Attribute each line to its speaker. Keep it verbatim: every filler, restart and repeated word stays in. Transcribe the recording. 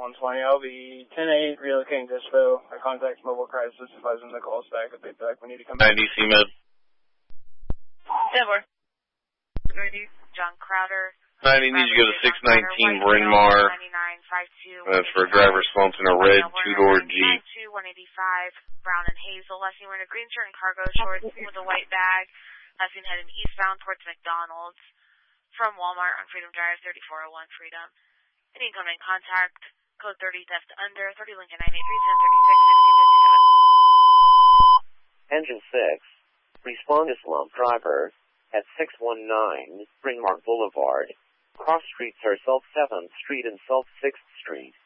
Speaker 1: one twenty. I'll be ten eight relocating to Dispo. I contact mobile crisis if I was in the call stack. If they feel like we need to come back.
Speaker 2: D C Med.
Speaker 3: Denver. John Crowder.
Speaker 2: ninety needs to go to six nineteen Bryn Mawr. That's for a driver responsive in a red two-door Jeep.
Speaker 3: one eighty-five Brown and Hazel. Last seen wearing a green shirt and cargo shorts with a white bag. Last seen heading eastbound towards McDonald's from Walmart on Freedom Drive, thirty-four oh one Freedom. Any incoming contact, code thirty theft under, thirty Lincoln nine eight three, ten thirty-six, sixteen fifty-seven.
Speaker 4: Engine six, respond to slump driver at six one nine Bryn Mawr Boulevard. Cross streets are South seventh Street and South sixth Street.